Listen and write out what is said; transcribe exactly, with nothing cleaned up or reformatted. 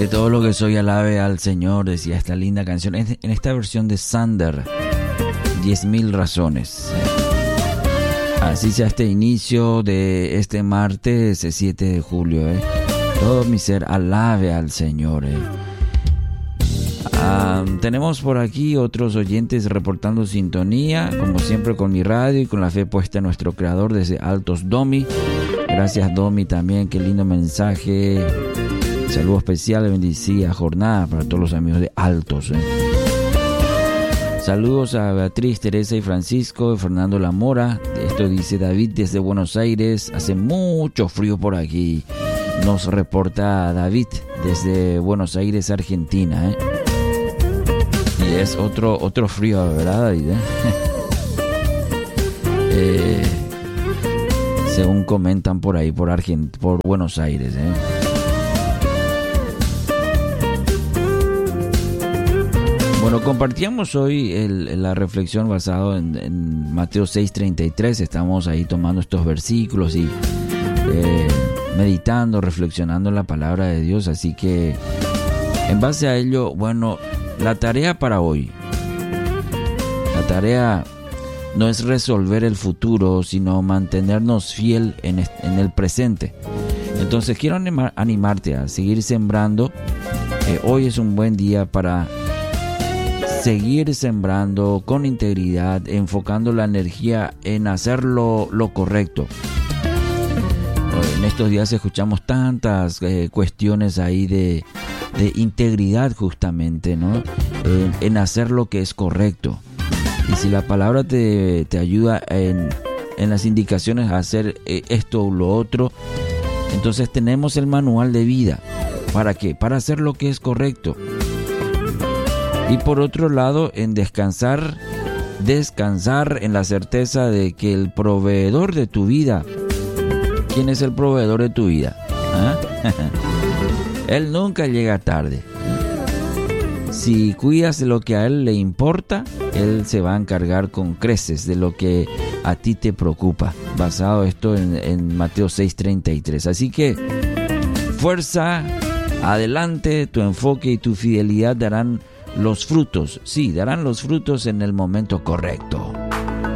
Que todo lo que soy alabe al Señor, decía esta linda canción. En esta versión de Sander, diez mil razones. Así sea este inicio de este martes, siete de julio. ¿eh? Todo mi ser alabe al Señor. ¿eh? Ah, tenemos por aquí otros oyentes reportando sintonía, como siempre con mi radio y con la fe puesta en nuestro Creador desde Altos Domi. Gracias Domi también, qué lindo mensaje. Saludo especial, bendecida jornada para todos los amigos de Altos. ¿eh? Saludos a Beatriz, Teresa y Francisco, Fernando Lamora. Esto dice David desde Buenos Aires. Hace mucho frío por aquí. Nos reporta David desde Buenos Aires, Argentina. ¿eh? Y es otro, otro frío, ¿verdad, David? ¿eh? eh, según comentan por ahí, por, Argent- por Buenos Aires. ¿eh? Bueno, compartíamos hoy el, la reflexión basada en, en Mateo seis treinta y tres. Estamos ahí tomando estos versículos y eh, meditando, reflexionando en la palabra de Dios. Así que en base a ello, bueno, la tarea para hoy, la tarea no es resolver el futuro, sino mantenernos fiel en, en el presente. Entonces quiero animar, animarte a seguir sembrando. Eh, hoy es un buen día para seguir sembrando con integridad, enfocando la energía en hacer lo, lo correcto. En estos días escuchamos tantas eh, cuestiones ahí de, de integridad justamente, ¿no? En, en hacer lo que es correcto. Y si la palabra te, te ayuda en, en las indicaciones a hacer eh, esto o lo otro, entonces tenemos el manual de vida. ¿Para qué? Para hacer lo que es correcto. Y por otro lado, en descansar, descansar en la certeza de que el proveedor de tu vida, ¿quién es el proveedor de tu vida? ¿Ah? Él nunca llega tarde. Si cuidas de lo que a Él le importa, Él se va a encargar con creces de lo que a ti te preocupa. Basado esto en, en Mateo seis treinta y tres. Así que, fuerza, adelante, tu enfoque y tu fidelidad darán los frutos, sí, darán los frutos en el momento correcto.